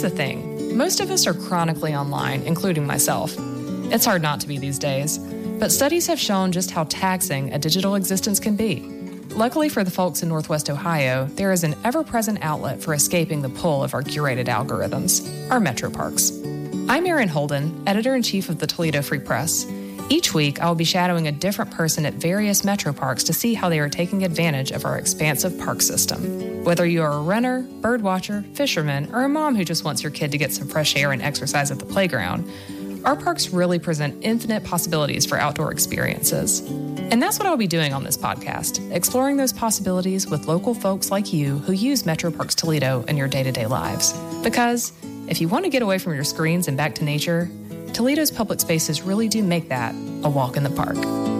Here's the thing. Most of us are chronically online, including myself. It's hard not to be these days, but studies have shown just how taxing a digital existence can be. Luckily for the folks in Northwest Ohio, there is an ever-present outlet for escaping the pull of our curated algorithms, our metro parks. I'm Erin Holden, editor-in-chief of the Toledo Free Press. Each week, I will be shadowing a different person at various metro parks to see how they are taking advantage of our expansive park system. Whether you are a runner, bird watcher, fisherman, or a mom who just wants your kid to get some fresh air and exercise at the playground, our parks really present infinite possibilities for outdoor experiences. And that's what I'll be doing on this podcast, exploring those possibilities with local folks like you who use Metro Parks Toledo in your day-to-day lives. Because if you want to get away from your screens and back to nature, Toledo's public spaces really do make that a walk in the park.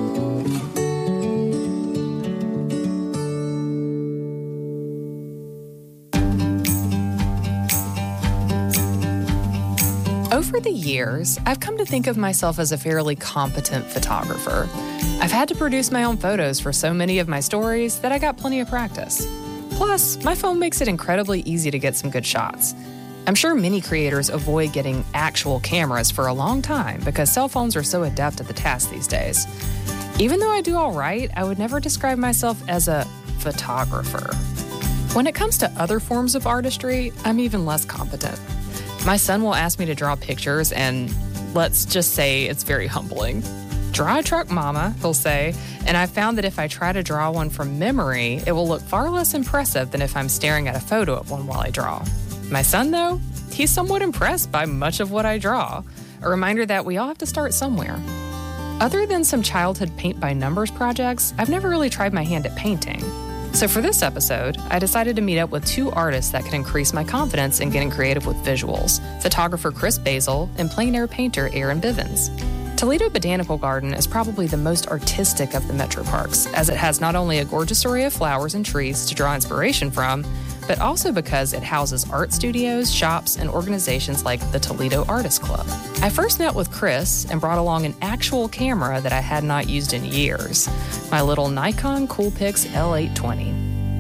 Over the years, I've come to think of myself as a fairly competent photographer. I've had to produce my own photos for so many of my stories that I got plenty of practice. Plus, my phone makes it incredibly easy to get some good shots. I'm sure many creators avoid getting actual cameras for a long time because cell phones are so adept at the task these days. Even though I do all right, I would never describe myself as a photographer. When it comes to other forms of artistry, I'm even less competent. My son will ask me to draw pictures, and let's just say it's very humbling. Draw a truck, Mama, he'll say, and I've found that if I try to draw one from memory, it will look far less impressive than if I'm staring at a photo of one while I draw. My son, though, he's somewhat impressed by much of what I draw, a reminder that we all have to start somewhere. Other than some childhood paint-by-numbers projects, I've never really tried my hand at painting. So for this episode, I decided to meet up with two artists that can increase my confidence in getting creative with visuals, photographer Chris Basil and plein air painter Aaron Bivens. Toledo Botanical Garden is probably the most artistic of the metro parks, as it has not only a gorgeous array of flowers and trees to draw inspiration from, but also because it houses art studios, shops, and organizations like the Toledo Artist Club. I first met with Chris and brought along an actual camera that I had not used in years, my little Nikon Coolpix L820.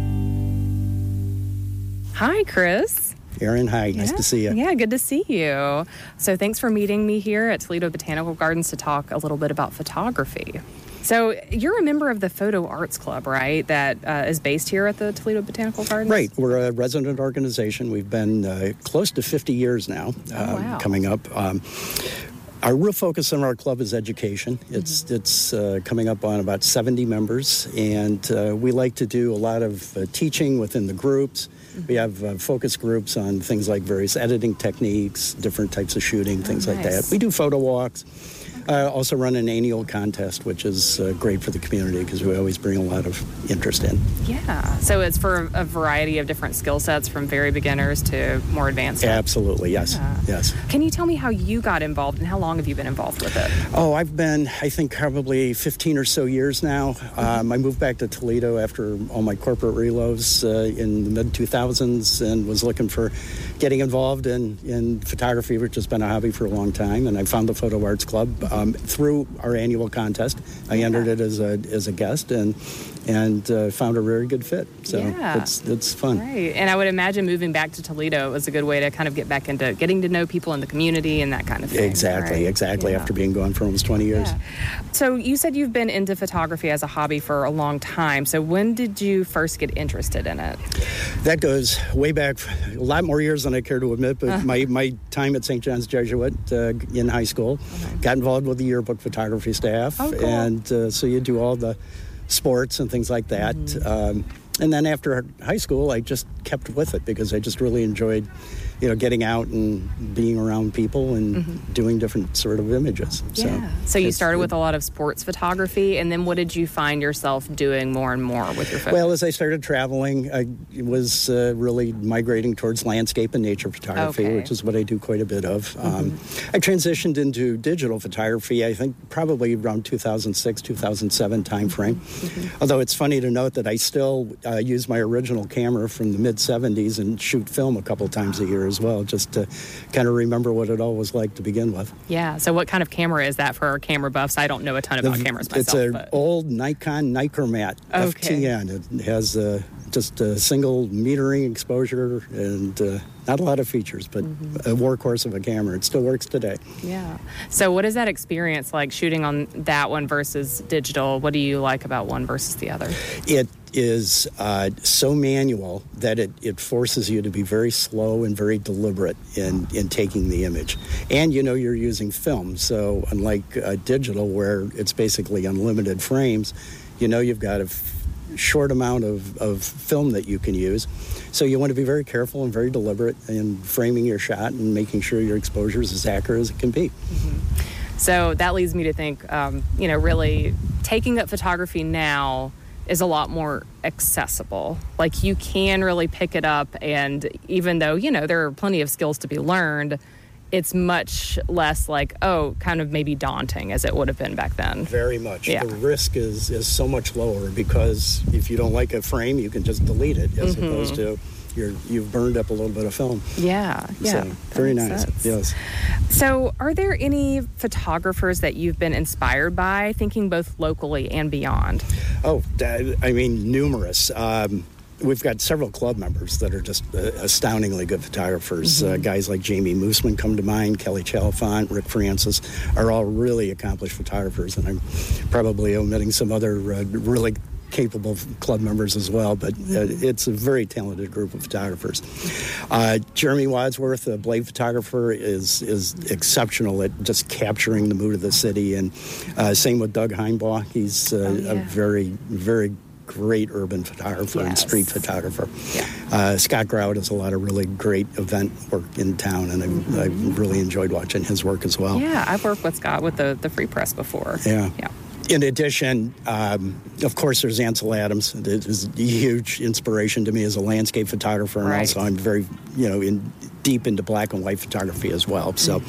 Hi, Chris. Erin, hi. Nice to see you. Yeah, good to see you. So thanks for meeting me here at Toledo Botanical Gardens to talk a little bit about photography. So you're a member of the Photo Arts Club, right, that is based here at the Toledo Botanical Gardens? Right. We're a resident organization. We've been close to 50 years now, coming up. Our real focus on our club is education. It's coming up on about 70 members, and we like to do a lot of teaching within the groups. We have focus groups on things like various editing techniques, different types of shooting, things like that. We do photo walks. Also run an annual contest, which is great for the community because we always bring a lot of interest in. Yeah. So it's for a variety of different skill sets from very beginners to more advanced. Absolutely, yes. Yeah. Yes. Can you tell me how you got involved and how long have you been involved with it? Oh, I've been, I think, probably 15 or so years now. I moved back to Toledo after all my corporate reloads in the mid-2000s and was looking for getting involved in photography, which has been a hobby for a long time. And I found the Photo Arts Club through our annual contest. I entered it as a guest and found a very good fit. So it's fun. Right. And I would imagine moving back to Toledo was a good way to kind of get back into getting to know people in the community and that kind of thing. Exactly. Yeah. After being gone for almost 20 years. Yeah. So you said you've been into photography as a hobby for a long time. So when did you first get interested in it? That goes way back, a lot more years than I care to admit, but my time at St. John's Jesuit in high school, got involved with the yearbook photography staff. Oh, cool. And so you do all the sports and things like that. And then after high school, I just kept with it because I just really enjoyed, getting out and being around people and doing different sort of images. Yeah. So you started with a lot of sports photography, and then what did you find yourself doing more and more with your photos? Well, as I started traveling, I was really migrating towards landscape and nature photography, which is what I do quite a bit of. I transitioned into digital photography, I think probably around 2006, 2007 timeframe. Although it's funny to note that I still use my original camera from the mid-'70s and shoot film a couple times a year as well, just to kind of remember what it all was like to begin with. Yeah. So what kind of camera is that for our camera buffs? I don't know a ton about cameras myself. It's an old Nikon Nichromat FTN. It has just a single metering exposure and not a lot of features, but a workhorse of a camera. It still works today. Yeah. So what is that experience like shooting on that one versus digital? What do you like about one versus the other? It is so manual that it forces you to be very slow and very deliberate in taking the image. And, you're using film. So unlike digital, where it's basically unlimited frames, you've got a short amount of film that you can use. So you want to be very careful and very deliberate in framing your shot and making sure your exposure is as accurate as it can be. So that leads me to think, really taking up photography now is a lot more accessible. Like, you can really pick it up, and even though, there are plenty of skills to be learned, it's much less kind of maybe daunting as it would have been back then. Very much. Yeah. The risk is so much lower because if you don't like a frame, you can just delete it as opposed to you've burned up a little bit of film. Yeah. So, very nice. Sense. Yes. So are there any photographers that you've been inspired by, thinking both locally and beyond? Oh, numerous. We've got several club members that are just astoundingly good photographers. Guys like Jamie Mooseman come to mind, Kelly Chalfant, Rick Francis are all really accomplished photographers, and I'm probably omitting some other really capable club members as well, but it's a very talented group of photographers. Jeremy Wadsworth, a Blade photographer, is exceptional at just capturing the mood of the city, and same with Doug Heinbaugh. He's a very, very great urban photographer and street photographer. Yeah. Scott Grout does a lot of really great event work in town, and I really enjoyed watching his work as well. Yeah, I've worked with Scott with the Free Press before. Yeah. In addition, of course, there's Ansel Adams. It is a huge inspiration to me as a landscape photographer, and also I'm very, deep into black and white photography as well. So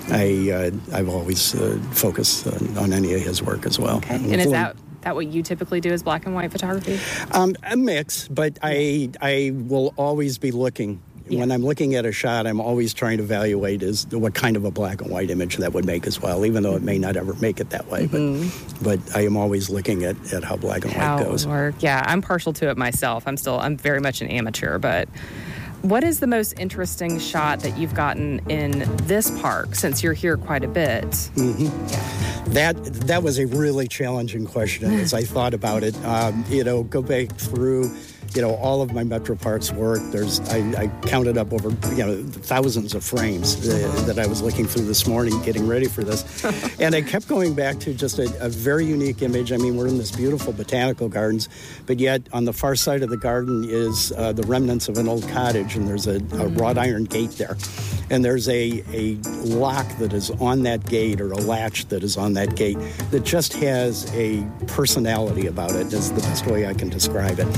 I've always focused on any of his work as well. Okay. And is that what you typically do, is black and white photography? A mix, but I will always be looking. When I'm looking at a shot, I'm always trying to evaluate what kind of a black and white image that would make as well, even though it may not ever make it that way. But I am always looking at how black and white goes. Yeah, I'm partial to it myself. I'm very much an amateur, but what is the most interesting shot that you've gotten in this park, since you're here quite a bit? That was a really challenging question as I thought about it. Go back through all of my Metro Parks work. I counted up over thousands of frames that I was looking through this morning getting ready for this. And I kept going back to just a very unique image. I mean, we're in this beautiful botanical gardens, but yet on the far side of the garden is the remnants of an old cottage, and there's a wrought iron gate there. And there's a lock that is on that gate, or a latch that is on that gate, that just has a personality about it, is the best way I can describe it.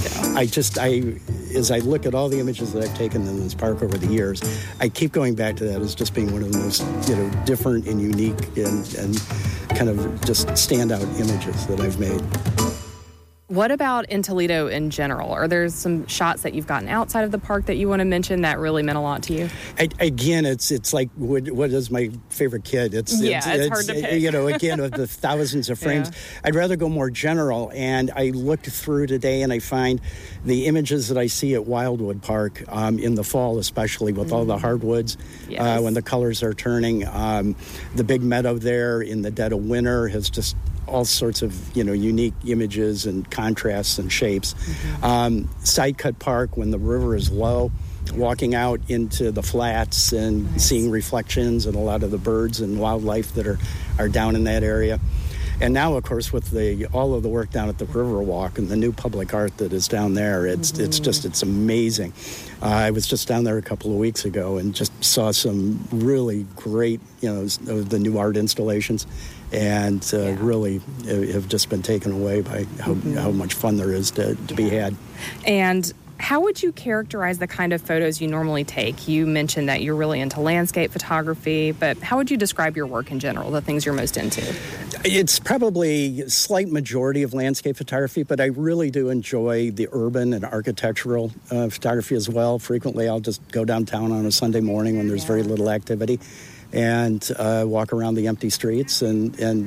As I look at all the images that I've taken in this park over the years, I keep going back to that as just being one of the most, different and unique and kind of just standout images that I've made. What about in Toledo in general? Are there some shots that you've gotten outside of the park that you want to mention that really meant a lot to you? Again, it's like, what is my favorite kid? It's hard to pick. Again, with the thousands of frames. Yeah. I'd rather go more general, and I looked through today and I find the images that I see at Wildwood Park in the fall, especially with all the hardwoods, when the colors are turning. The big meadow there in the dead of winter has just all sorts of unique images and contrasts and shapes. Sidecut Park, when the river is low, walking out into the flats and seeing reflections and a lot of the birds and wildlife that are down in that area. And now, of course, with all of the work down at the Riverwalk and the new public art that is down there, it's amazing. I was just down there a couple of weeks ago and just saw some really great, the new art installations, and really have just been taken away by how much fun there is to be had. And how would you characterize the kind of photos you normally take? You mentioned that you're really into landscape photography, but how would you describe your work in general, the things you're most into? It's probably a slight majority of landscape photography, but I really do enjoy the urban and architectural photography as well. Frequently, I'll just go downtown on a Sunday morning when there's very little activity and walk around the empty streets and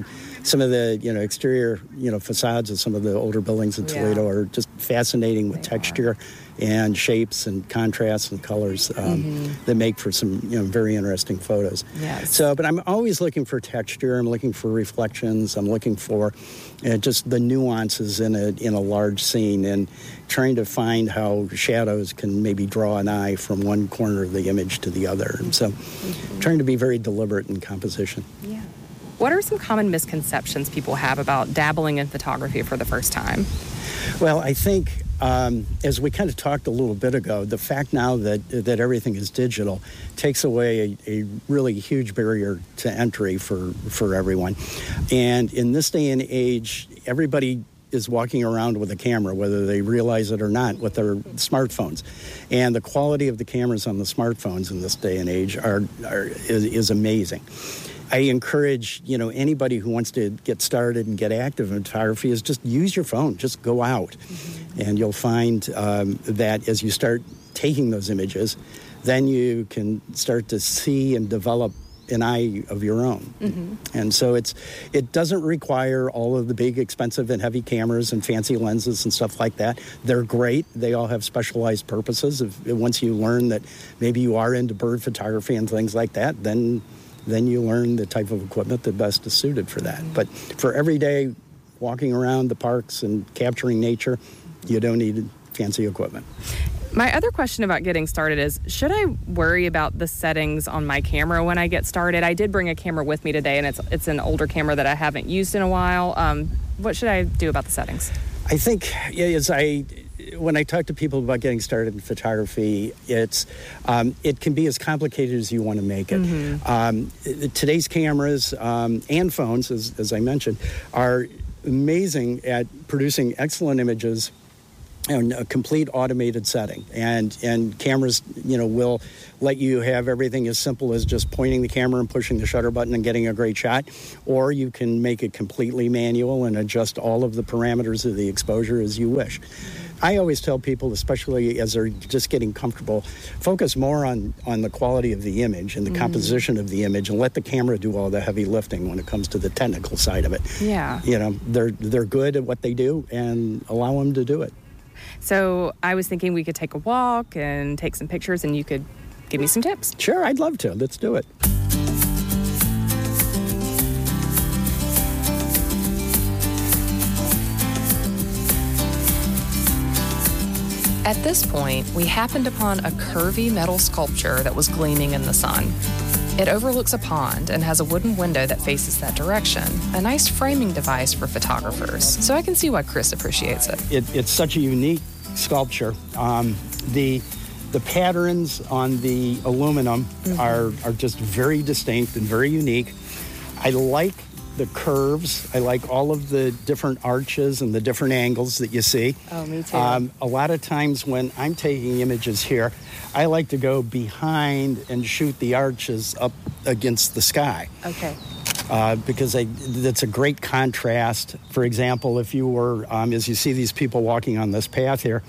some of the, exterior, facades of some of the older buildings in Toledo are just fascinating with texture and shapes and contrasts and colors that make for some, very interesting photos. Yes. So, but I'm always looking for texture. I'm looking for reflections. I'm looking for just the nuances in a large scene, and trying to find how shadows can maybe draw an eye from one corner of the image to the other. And so, trying to be very deliberate in composition. Yeah. What are some common misconceptions people have about dabbling in photography for the first time? Well, I think, as we kind of talked a little bit ago, the fact now that everything is digital takes away a really huge barrier to entry for everyone. And in this day and age, everybody is walking around with a camera, whether they realize it or not, with their smartphones. And the quality of the cameras on the smartphones in this day and age is amazing. I encourage, anybody who wants to get started and get active in photography is just use your phone. Just go out. And you'll find that as you start taking those images, then you can start to see and develop an eye of your own. And so it doesn't require all of the big, expensive and heavy cameras and fancy lenses and stuff like that. They're great. They all have specialized purposes. Once you learn that maybe you are into bird photography and things like that, then you learn the type of equipment that best is suited for that. But for every day walking around the parks and capturing nature, you don't need fancy equipment. My other question about getting started is, should I worry about the settings on my camera when I get started? I did bring a camera with me today, and it's an older camera that I haven't used in a while. What should I do about the settings? I think when I talk to people about getting started in photography, it can be as complicated as you want to make it. Today's cameras and phones, as I mentioned, are amazing at producing excellent images in a complete automated setting. And cameras, will let you have everything as simple as just pointing the camera and pushing the shutter button and getting a great shot. Or you can make it completely manual and adjust all of the parameters of the exposure as you wish. I always tell people, especially as they're just getting comfortable, focus more on the quality of the image and the composition of the image, and let the camera do all the heavy lifting when it comes to the technical side of it. Yeah. They're good at what they do, and allow them to do it. So I was thinking we could take a walk and take some pictures, and you could give me some tips. Sure, I'd love to. Let's do it. At this point, we happened upon a curvy metal sculpture that was gleaming in the sun. It overlooks a pond and has a wooden window that faces that direction, a nice framing device for photographers, so I can see why Chris appreciates it. It's such a unique sculpture. The patterns on the aluminum are just very distinct and very unique. I like the curves. I like all of the different arches and the different angles that you see. Oh, me too. A lot of times when I'm taking images here, I like to go behind and shoot the arches up against the sky. Okay. Because that's a great contrast. For example, if you were, as you see these people walking on this path here,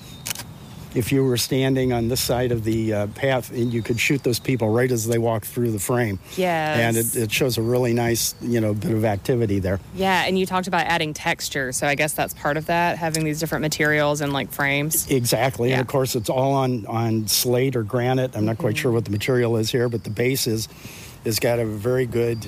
if you were standing on this side of the path, and you could shoot those people right as they walk through the frame. Yes. And it shows a really nice, bit of activity there. Yeah, and you talked about adding texture, so I guess that's part of that, having these different materials and like frames. Exactly, and of course it's all on slate or granite. I'm not quite sure what the material is here, but the base is got a very good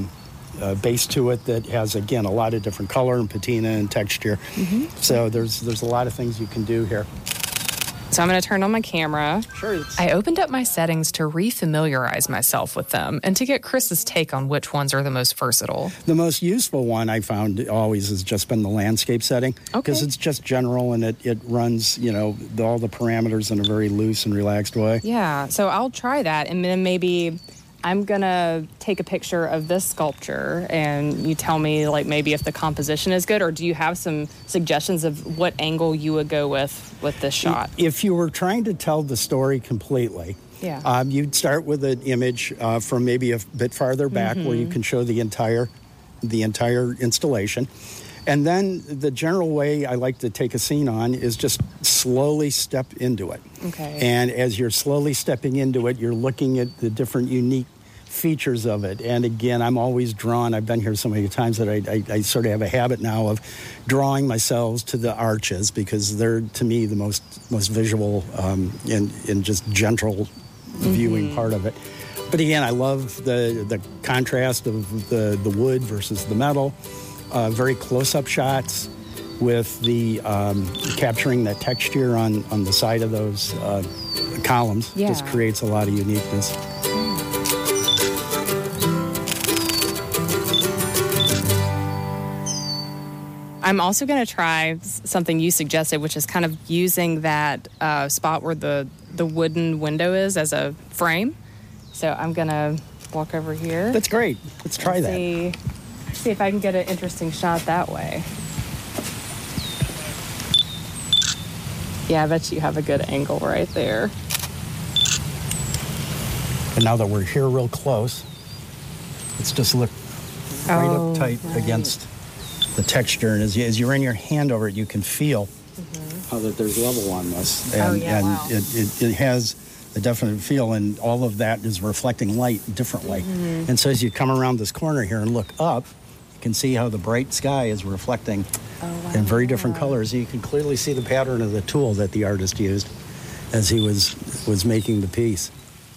base to it that has, again, a lot of different color and patina and texture. So there's a lot of things you can do here. So I'm going to turn on my camera. Sure. I opened up my settings to refamiliarize myself with them and to get Chris's take on which ones are the most versatile. The most useful one I found always has just been the landscape setting. Because it's just general and it runs, all the parameters in a very loose and relaxed way. Yeah, so I'll try that, and then maybe I'm going to take a picture of this sculpture and you tell me like maybe if the composition is good, or do you have some suggestions of what angle you would go with this shot? If you were trying to tell the story completely, you'd start with an image from maybe a bit farther back where you can show the entire installation. And then the general way I like to take a scene on is just slowly step into it. Okay. And as you're slowly stepping into it, you're looking at the different unique features of it. And again, I'm always drawn. I've been here so many times that I sort of have a habit now of drawing myself to the arches because they're, to me, the most visual and just gentle viewing part of it. But again, I love the contrast of the wood versus the metal. Very close-up shots with the capturing that texture on the side of those columns. Just creates a lot of uniqueness. I'm also going to try something you suggested, which is kind of using that spot where the wooden window is as a frame. So I'm going to walk over here. That's great. Let's try that. See if I can get an interesting shot that way. Yeah, I bet you have a good angle right there. And now that we're here real close, let's just look right up tight against the texture. And as you run your hand over it, you can feel how that there's level on this. And, wow. it has a definite feel, and all of that is reflecting light differently. And so as you come around this corner here and look up, you can see how the bright sky is reflecting in very different colors. You can clearly see the pattern of the tool that the artist used as he was making the piece.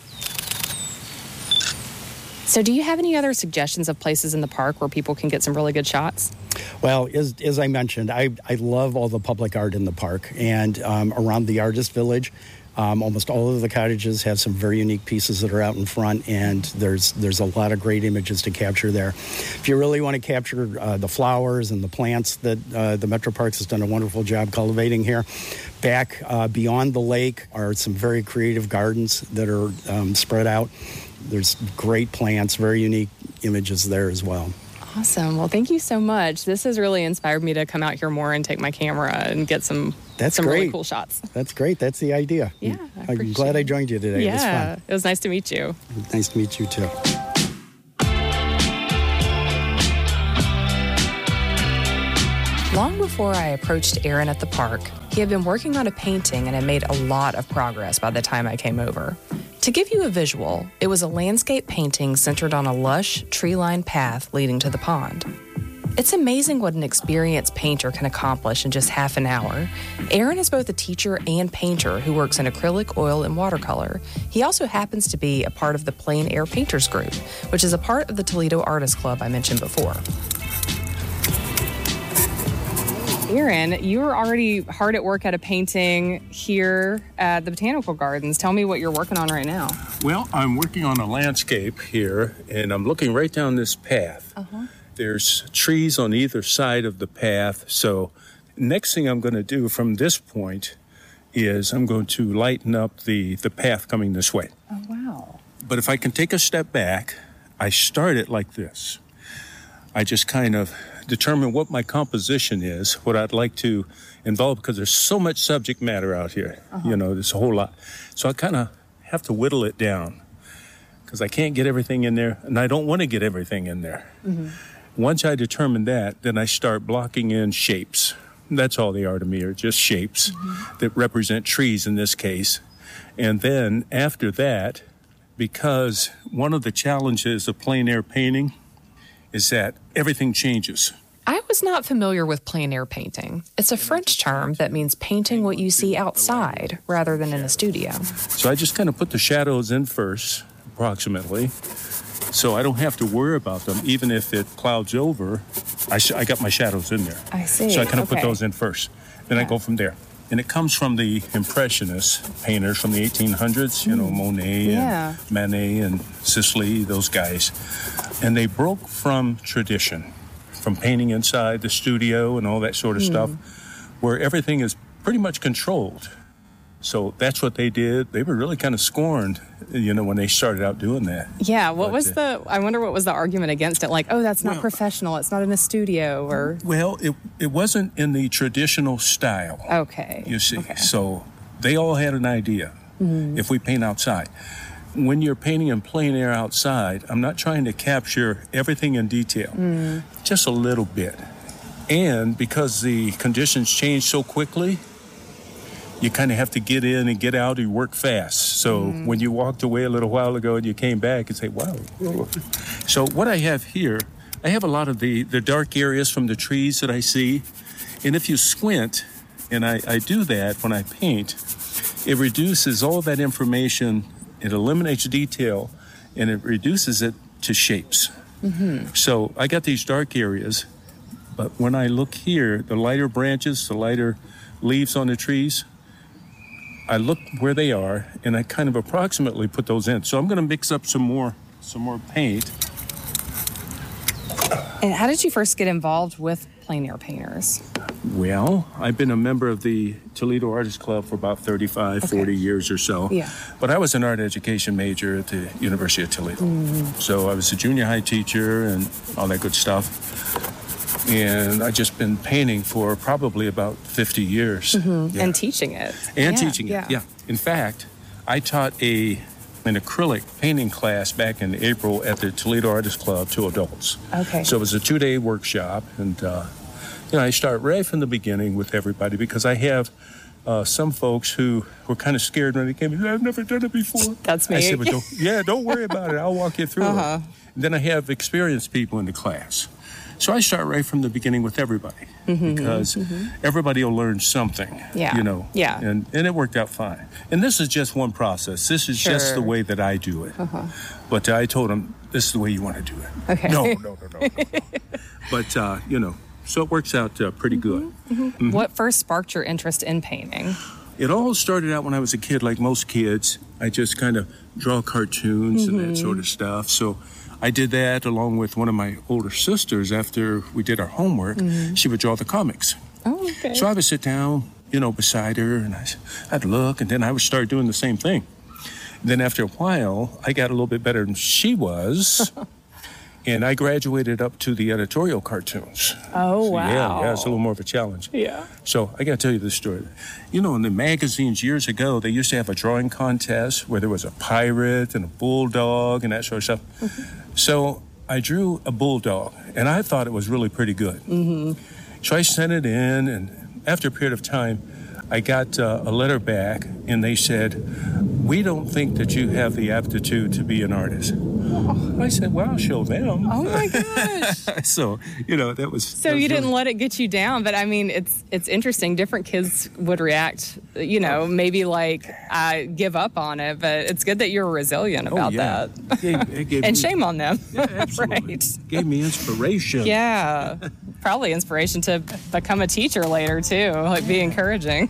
So do you have any other suggestions of places in the park where people can get some really good shots? Well, as I mentioned, I love all the public art in the park. And around the Artist Village, almost all of the cottages have some very unique pieces that are out in front, and there's a lot of great images to capture there. If you really want to capture the flowers and the plants that the Metro Parks has done a wonderful job cultivating here, back beyond the lake are some very creative gardens that are spread out. There's great plants, very unique images there as well. Awesome. Well, thank you so much. This has really inspired me to come out here more and take my camera and get some really cool shots. That's great. That's the idea. Yeah, I'm glad I joined you today. Yeah, it was fun. It was nice to meet you. Nice to meet you, too. Long before I approached Aaron at the park, he had been working on a painting and had made a lot of progress by the time I came over. To give you a visual, it was a landscape painting centered on a lush, tree-lined path leading to the pond. It's amazing what an experienced painter can accomplish in just half an hour. Aaron is both a teacher and painter who works in acrylic, oil, and watercolor. He also happens to be a part of the Plein Air Painters Group, which is a part of the Toledo Artist Club I mentioned before. Aaron, you were already hard at work at a painting here at the Botanical Gardens. Tell me what you're working on right now. Well, I'm working on a landscape here, and I'm looking right down this path. There's trees on either side of the path, so next thing I'm going to do from this point is I'm going to lighten up the path coming this way. Oh, wow. But if I can take a step back, I start it like this. I just kind of determine what my composition is, what I'd like to involve, because there's so much subject matter out here. You know, there's a whole lot. So I kind of have to whittle it down because I can't get everything in there, and I don't want to get everything in there. Once I determine that, then I start blocking in shapes. That's all they are to me, are just shapes that represent trees in this case. And then after that, because one of the challenges of plein air painting is that everything changes. I was not familiar with plein air painting. It's a French term that means painting what you see outside rather than in a studio. So I just kind of put the shadows in first, approximately, so I don't have to worry about them. Even if it clouds over, I got my shadows in there. I see. So I kind of put those in first. Then I go from there. And it comes from the Impressionist painters from the 1800s, you know, Monet and Manet and Sisley, those guys. And they broke from tradition, from painting inside the studio and all that sort of stuff, where everything is pretty much controlled. So that's what they did. They were really kind of scorned, you know, when they started out doing that. Yeah, I wonder what was the argument against it? Like, oh, that's not professional. It's not in a studio or... Well, it wasn't in the traditional style. Okay. You see. Okay. So they all had an idea. If we paint outside. When you're painting in plein air outside, I'm not trying to capture everything in detail. Just a little bit. And because the conditions change so quickly, you kind of have to get in and get out. You work fast. So when you walked away a little while ago and you came back and say, wow. So what I have here, I have a lot of the dark areas from the trees that I see. And if you squint, and I do that when I paint, it reduces all that information. It eliminates detail, and it reduces it to shapes. So I got these dark areas, but when I look here, the lighter branches, the lighter leaves on the trees, I look where they are, and I kind of approximately put those in. So I'm going to mix up some more paint. And how did you first get involved with plein air painters? Well, I've been a member of the Toledo Artists Club for about 35, 40 years or so. Yeah. But I was an art education major at the University of Toledo. So I was a junior high teacher and all that good stuff. And I've just been painting for probably about 50 years. Yeah. And teaching it. And teaching it, yeah. In fact, I taught an acrylic painting class back in April at the Toledo Artists Club to adults. Okay. So it was a 2-day workshop, and I start right from the beginning with everybody because I have some folks who were kind of scared when they came in. I've never done it before. That's me. I said, well, don't worry about it. I'll walk you through it. And then I have experienced people in the class. So I start right from the beginning with everybody because everybody will learn something, you know. Yeah. And it worked out fine. And this is just one process. This is just the way that I do it. But I told them, this is the way you want to do it. Okay. No. But, so it works out pretty good. What first sparked your interest in painting? It all started out when I was a kid, like most kids. I just kind of draw cartoons and that sort of stuff. So I did that along with one of my older sisters. After we did our homework, she would draw the comics. Oh, okay. So I would sit down, beside her, and I'd look, and then I would start doing the same thing. And then after a while, I got a little bit better than she was, and I graduated up to the editorial cartoons. Oh, so, wow. Yeah, it's a little more of a challenge. Yeah. So I got to tell you this story. In the magazines years ago, they used to have a drawing contest where there was a pirate and a bulldog and that sort of stuff. So I drew a bulldog, and I thought it was really pretty good. So I sent it in, and after a period of time, I got a letter back, and they said, we don't think that you have the aptitude to be an artist. I said, well, I'll show them. Oh, my gosh. So, that was... So you didn't let it get you down, but I mean, it's interesting. Different kids would react, maybe like, give up on it, but it's good that you're resilient about that. It gave and me, shame on them. Yeah, absolutely. Right. Gave me inspiration. Yeah. Probably inspiration to become a teacher later, too. Like, be encouraging.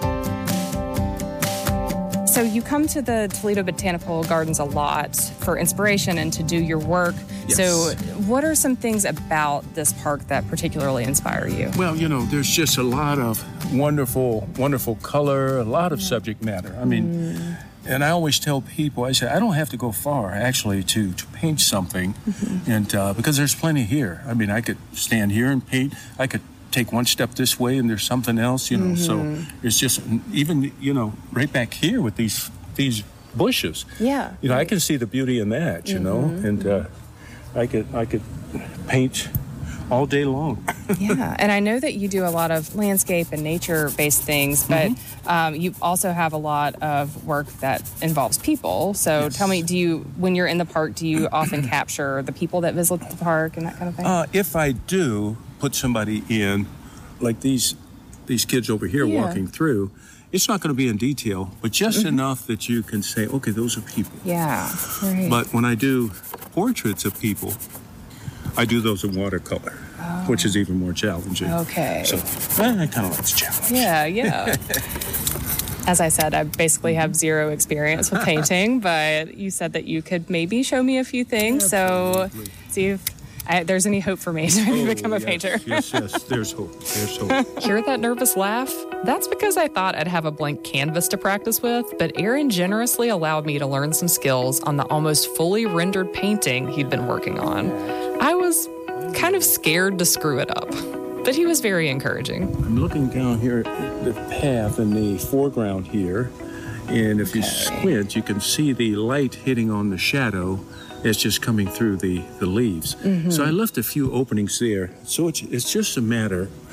So you come to the Toledo Botanical Gardens a lot for inspiration and to do your work. Yes. So what are some things about this park that particularly inspire you? Well, there's just a lot of wonderful, wonderful color, a lot of subject matter. I mean, and I always tell people, I say, I don't have to go far, actually, to paint something, and because there's plenty here. I mean, I could stand here and paint. I could take one step this way and there's something else, so it's just even, right back here with these bushes. Yeah. I can see the beauty in that, and I could paint all day long. Yeah, and I know that you do a lot of landscape and nature-based things, but you also have a lot of work that involves people. So tell me, when you're in the park, do you often capture the people that visit the park and that kind of thing? If I do put somebody in, like these kids over here walking through, it's not going to be in detail, but just enough that you can say, okay, those are people. Yeah, right. But when I do portraits of people, I do those in watercolor, which is even more challenging. Okay. So I kind of like the challenge. Yeah. As I said, I basically have zero experience with painting, but you said that you could maybe show me a few things. Absolutely. So see if there's any hope for me to maybe become a painter. Yes, there's hope. Hear that nervous laugh? That's because I thought I'd have a blank canvas to practice with, but Aaron generously allowed me to learn some skills on the almost fully rendered painting he'd been working on. I was kind of scared to screw it up, but he was very encouraging. I'm looking down here at the path in the foreground here, and if you squint, you can see the light hitting on the shadow. It's just coming through the leaves. So I left a few openings there. So it's just a matter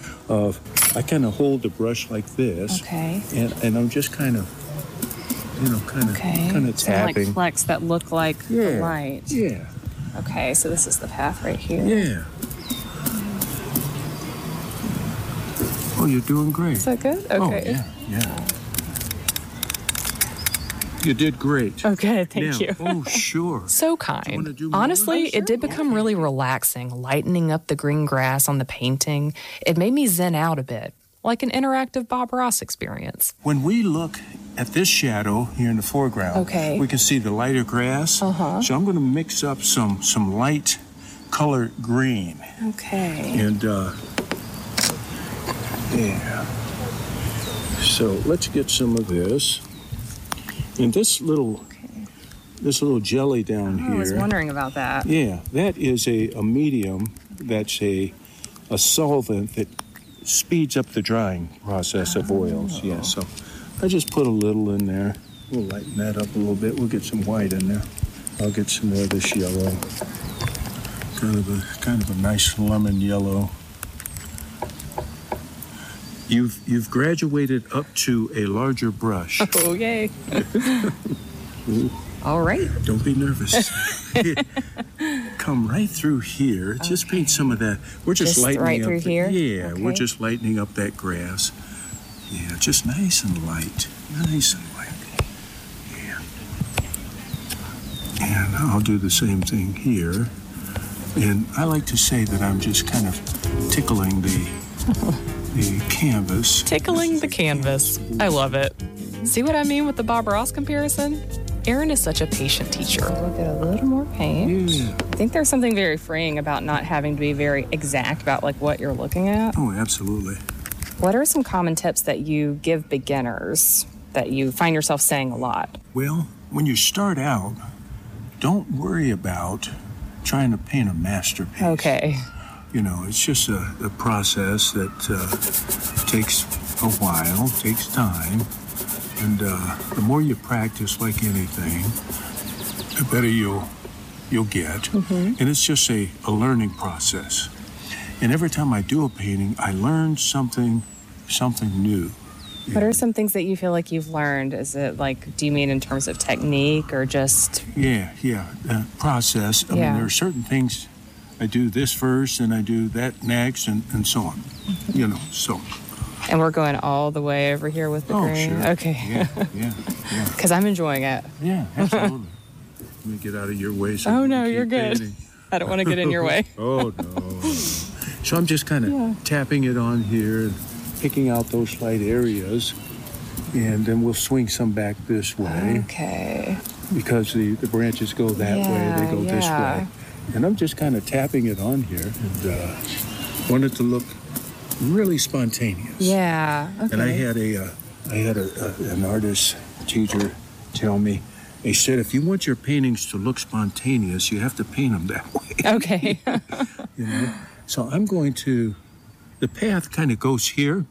I kind of hold the brush like this. Okay. And I'm just kind of, kind of tapping. Like flecks that look like the light. Yeah. Okay, so this is the path right here. Yeah. Oh, you're doing great. Is that good? Okay. Oh, yeah. You did great. Okay, thank you. Oh, sure. So kind. Honestly, it did become really relaxing, lightening up the green grass on the painting. It made me zen out a bit, like an interactive Bob Ross experience. When we look at this shadow here in the foreground, we can see the lighter grass. So I'm going to mix up some light color green. Okay. And, yeah. So let's get some of this. And this little jelly down here. I was wondering about that. Yeah, that is a medium that's a solvent that speeds up the drying process of oils. Yeah, so I just put a little in there. We'll lighten that up a little bit. We'll get some white in there. I'll get some more of this yellow. Kind of a nice lemon yellow. You've graduated up to a larger brush. Oh, yay. All right. Don't be nervous. Come right through here. Just paint some of that. We're just lightening right up. Through here? Yeah, we're just lightening up that grass. Yeah, just nice and light. Nice and light. Yeah. And I'll do the same thing here. And I like to say that I'm just kind of tickling the canvas. Tickling the canvas. I love it. See what I mean with the Bob Ross comparison? Erin is such a patient teacher. We'll get a little more paint. Yeah. I think there's something very freeing about not having to be very exact about like what you're looking at. Oh, absolutely. What are some common tips that you give beginners that you find yourself saying a lot? Well, when you start out, don't worry about trying to paint a masterpiece. Okay. You know, it's just a process that takes a while, takes time. And the more you practice, like anything, the better you'll get. And it's just a learning process. And every time I do a painting, I learn something new. What are some things that you feel like you've learned? Is it like, do you mean in terms of technique or just? Yeah, process. I mean, there are certain things I do this first and I do that next and so on, you know, so. And we're going all the way over here with the green? Sure. Okay. Yeah. Because I'm enjoying it. Yeah, absolutely. Let me get out of your way. So no, you're good. Painting. I don't want to get in your way. Oh, no. So I'm just kind of tapping it on here and picking out those light areas. And then we'll swing some back this way. Okay. Because the branches go that way, they go this way. And I'm just kind of tapping it on here and want it to look really spontaneous. Yeah. Okay. And I had an artist teacher tell me, he said, if you want your paintings to look spontaneous, you have to paint them that way. Okay. You know? So I'm going to, the path kind of goes here,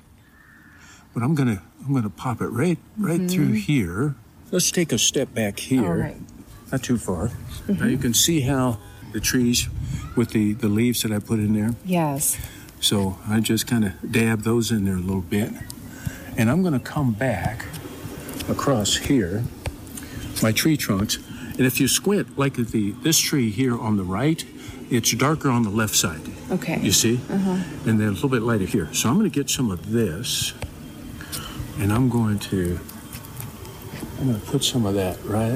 but I'm gonna pop it right through here. Let's take a step back here. All right. Not too far. Now you can see how the trees with the leaves that I put in there. Yes. So I just kind of dab those in there a little bit. And I'm going to come back across here, my tree trunks. And if you squint, like this tree here on the right, it's darker on the left side. Okay. You see? And then a little bit lighter here. So I'm going to get some of this, and I'm going to put some of that right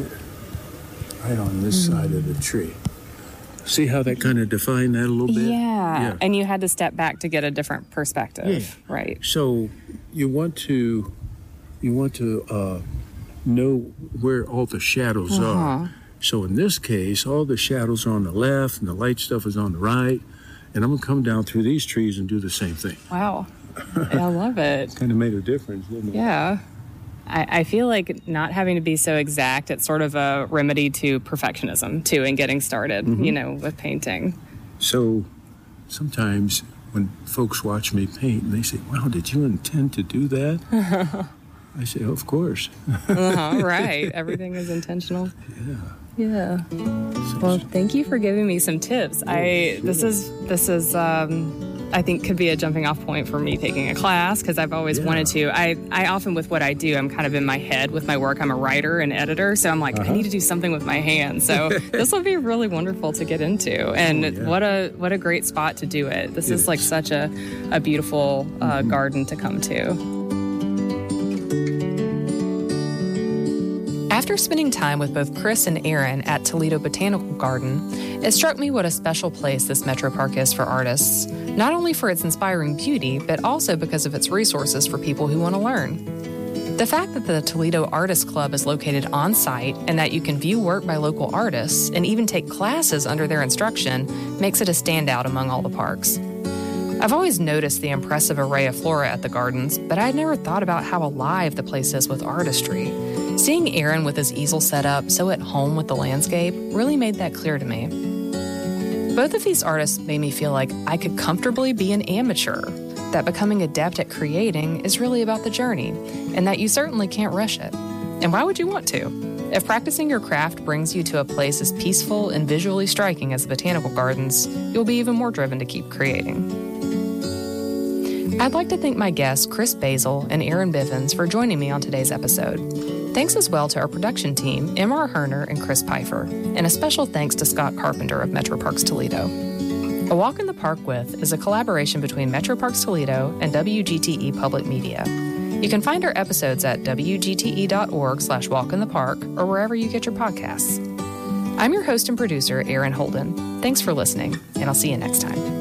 on this side of the tree. See how that kind of defined that a little bit? Yeah. And you had to step back to get a different perspective, right? So you want to know where all the shadows are. So in this case, all the shadows are on the left and the light stuff is on the right. And I'm going to come down through these trees and do the same thing. Wow. I love it. Kind of made a difference, didn't it? Yeah. I feel like not having to be so exact, it's sort of a remedy to perfectionism, too, in getting started, you know, with painting. So sometimes when folks watch me paint, and they say, wow, did you intend to do that? I say, of course. Right. Everything is intentional. Yeah. Well, thank you for giving me some tips. This is I think could be a jumping off point for me taking a class, because I've always wanted to. I often, with what I do, I'm kind of in my head with my work. I'm a writer and editor, so I'm like, I need to do something with my hands. So this will be really wonderful to get into. And what a great spot to do it. This is like such a beautiful garden to come to. After spending time with both Chris and Aaron at Toledo Botanical Garden, it struck me what a special place this Metro Park is for artists, not only for its inspiring beauty, but also because of its resources for people who want to learn. The fact that the Toledo Artists Club is located on site and that you can view work by local artists and even take classes under their instruction makes it a standout among all the parks. I've always noticed the impressive array of flora at the gardens, but I'd never thought about how alive the place is with artistry. Seeing Aaron with his easel set up so at home with the landscape really made that clear to me. Both of these artists made me feel like I could comfortably be an amateur, that becoming adept at creating is really about the journey, and that you certainly can't rush it. And why would you want to? If practicing your craft brings you to a place as peaceful and visually striking as the Botanical Gardens, you'll be even more driven to keep creating. I'd like to thank my guests Chris Basil and Aaron Bivens for joining me on today's episode. Thanks as well to our production team, M.R. Herner and Chris Pfeiffer, and a special thanks to Scott Carpenter of Metro Parks Toledo. A Walk in the Park With is a collaboration between Metro Parks Toledo and WGTE Public Media. You can find our episodes at wgte.org/walkinthepark or wherever you get your podcasts. I'm your host and producer, Erin Holden. Thanks for listening, and I'll see you next time.